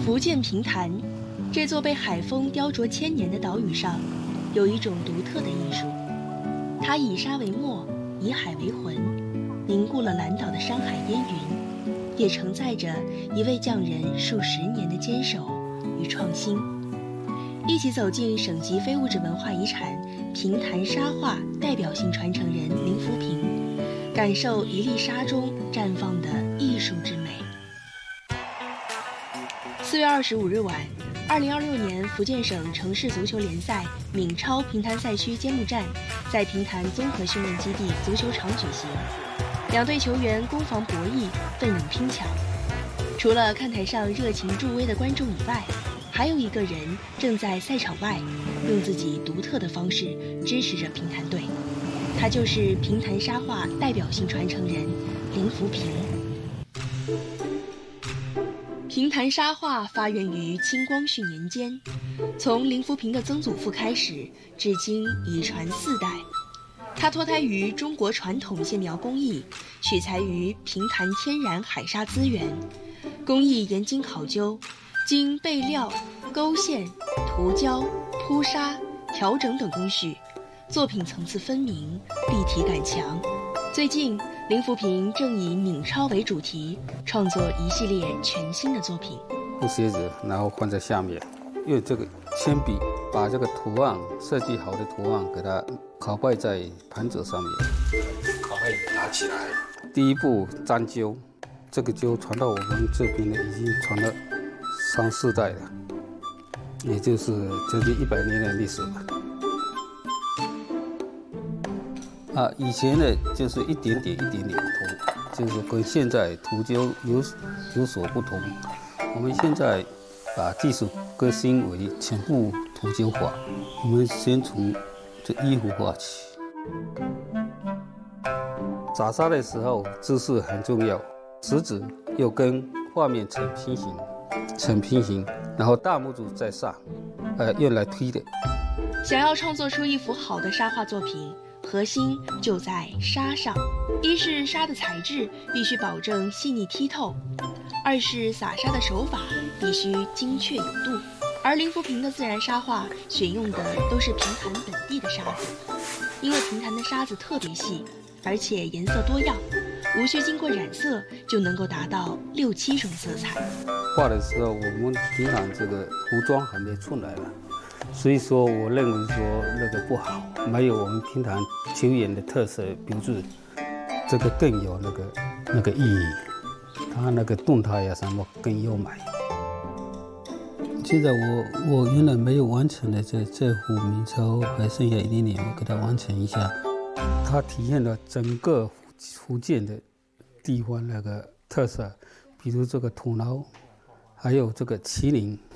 福建平潭，这座被海风雕琢千年的岛屿上，有一种独特的艺术。它以沙为墨，以海为魂，凝固了蓝岛的山海烟云，也承载着一位匠人数十年的坚守与创新。一起走进省级非物质文化遗产平潭沙画代表性传承人林福平，感受一粒沙中绽放的艺术之美。4月25日晚，2026年福建省城市足球联赛闽超平潭赛区揭幕战在平潭综合训练基地足球场举行，两队球员攻防博弈，奋勇拼抢。除了看台上热情助威的观众以外，还有一个人正在赛场外用自己独特的方式支持着平潭队，他就是平潭沙画代表性传承人林福平。平潭沙画发源于清光绪年间，从林福平的曾祖父开始，至今已传4代。它脱胎于中国传统线描工艺，取材于平潭天然海沙资源，工艺严谨考究，经备料、勾线、涂胶、铺沙、调整等工序，作品层次分明，立体感强。最近，林福平正以闽超为主题，创作一系列全新的作品。 用鞋子，然后放在下面，用这个铅笔把这个图案设计好的图案给它拷贝在盘子上面。 拷贝拿起来。 第一步粘灸，这个灸传到我们这边呢，已经传了3、4代了，也就是接近100年的历史了。以前呢就是一点点涂，就是跟现在涂灸有所不同。我们现在把技术革新为全部涂灸法。我们先从这衣服画起。撒沙的时候姿势很重要，食指要跟画面成平行，然后大拇指在上，用来推的。 想要创作出一幅好的沙画作品，核心就在沙上。一是沙的材质必须保证细腻剔透，二是撒沙的手法必须精确有度。而林福平的自然沙画选用的都是平潭本地的沙子，因为平潭的沙子特别细，而且颜色多样，无需经过染色就能够达到6、7种色彩。 画的时候，我们平潭这个服装还没出来了，所以说我认为说那个不好，没有我们平潭球员的特色标志，这个更有那个意义，它那个动态呀什么更优美。现在我原来没有完成的这幅闽超还剩下一点点，我给它完成一下。它体现了整个福建的地方那个特色，比如这个土牢，还有这个麒麟。